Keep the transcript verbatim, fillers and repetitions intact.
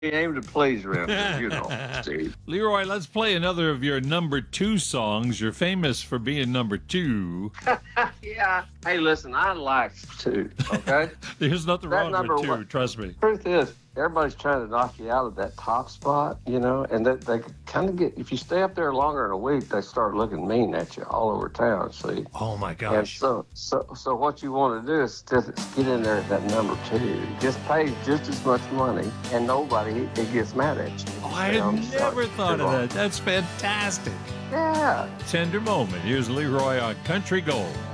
aim to please Ramsey, you know, Steve. Leroy, let's play another of your number two songs. You're famous for being number two. Yeah. Hey, listen, I like two, okay? There's nothing That wrong number with two, one- trust me. Truth is, everybody's trying to knock you out of that top spot, you know, and that they kind of get, if you stay up there longer than a week, they start looking mean at you all over town, see? Oh, my And gosh. so, so, so what you want to do is just get in there at that number two. Just pay just as much money, and nobody it gets mad at you. Oh, I You know, had so- never thought of that. That's fantastic. Yeah. Tender moment. Here's Leroy on Country Gold.